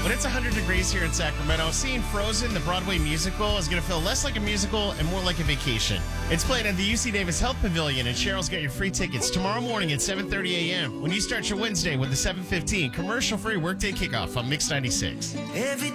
When it's 100 degrees here in Sacramento, seeing Frozen, the Broadway musical, is going to feel less like a musical and more like a vacation. It's playing at the UC Davis Health Pavilion, and Cheryl's got your free tickets tomorrow morning at 7:30 a.m. when you start your Wednesday with the 7:15 commercial-free workday kickoff on Mix 96. Every